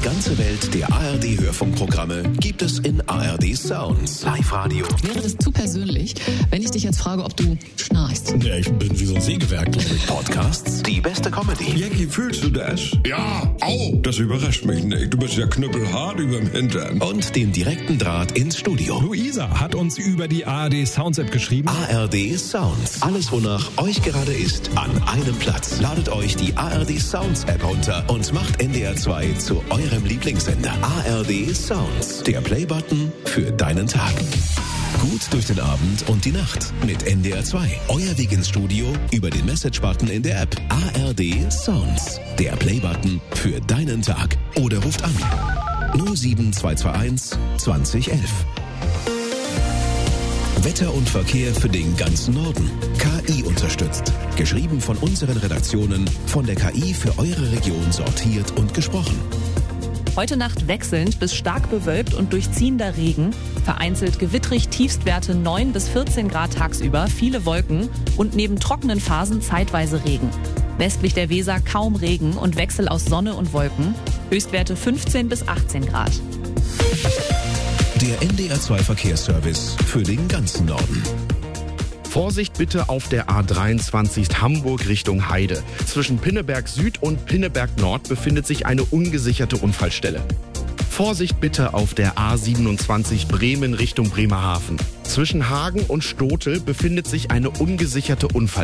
ganze Welt der ARD-Hörfunkprogramme gibt es in ARD Sounds. Live-Radio. Wäre das zu persönlich, wenn ich dich jetzt frage, ob du schnarchst? Ja, ich bin wie so ein Sägewerk, glaube ich. Podcasts, die beste Comedy. Jackie, fühlst du das? Ja, au! Das überrascht mich nicht. Du bist ja knüppelhart überm Hintern. Und den direkten Draht ins Studio. Luisa hat uns über die ARD Sounds App geschrieben. ARD Sounds. Alles, wonach euch gerade ist, an einem Platz. Ladet euch die ARD Sounds App runter und macht NDR 2 zu eurem Lieblingssender. ARD Sounds. Der Playbutton für deinen Tag. Gut durch den Abend und die Nacht mit NDR 2. Euer Weg ins Studio über den Message-Button in der App. ARD Sounds. Der Playbutton für deinen Tag. Oder ruft an 07221 2011. Wetter und Verkehr für den ganzen Norden. KI unterstützt. Geschrieben von unseren Redaktionen, von der KI für eure Region sortiert und gesprochen. Heute Nacht wechselnd bis stark bewölkt und durchziehender Regen. Vereinzelt gewittrig, Tiefstwerte 9 bis 14 Grad tagsüber, viele Wolken und neben trockenen Phasen zeitweise Regen. Westlich der Weser kaum Regen und Wechsel aus Sonne und Wolken. Höchstwerte 15 bis 18 Grad. Der NDR 2 Verkehrsservice für den ganzen Norden. Vorsicht bitte auf der A23 Hamburg Richtung Heide. Zwischen Pinneberg Süd und Pinneberg Nord befindet sich eine ungesicherte Unfallstelle. Vorsicht bitte auf der A27 Bremen Richtung Bremerhaven. Zwischen Hagen und Stotel befindet sich eine ungesicherte Unfallstelle.